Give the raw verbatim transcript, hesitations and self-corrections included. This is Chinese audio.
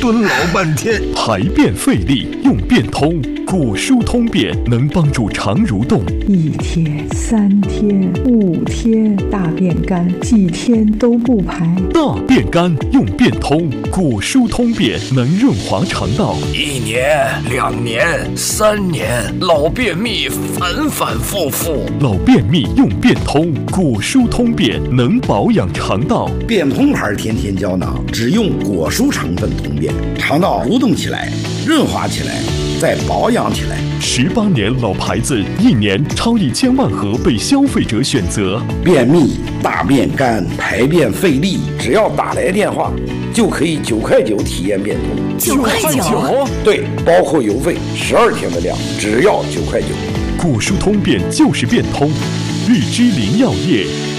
蹲老半天。 排便费力用便通，果蔬通便能帮助肠蠕动。 一天、三天、五天，大便干，几天都不排。 大便干用便通，果蔬通便能润滑肠道。 一年、两年、三年，老便秘反反复复。 老便秘用便通，果蔬通便能保养肠道。 便通牌天天胶囊只用果蔬成分通便，肠道蠕动起来，润滑起来，再保养起来。 十八年老牌子，一年超一千万盒被消费者选择。 便秘、大便干、排便费力，只要打来电话，就可以九块九体验便通。 九块九？ 对，包括邮费，十二天的量，只要九块九。 果蔬通便就是便通，日之林药业。